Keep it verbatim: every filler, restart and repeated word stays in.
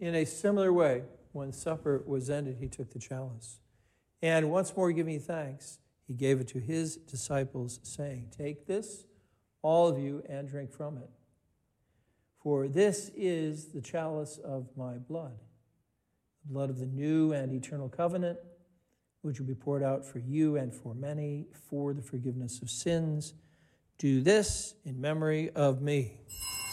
In a similar way, when supper was ended, he took the chalice. And once more giving thanks, he gave it to his disciples, saying, "Take this, all of you, and drink from it. For this is the chalice of my blood, the blood of the new and eternal covenant, which will be poured out for you and for many for the forgiveness of sins. Do this in memory of me."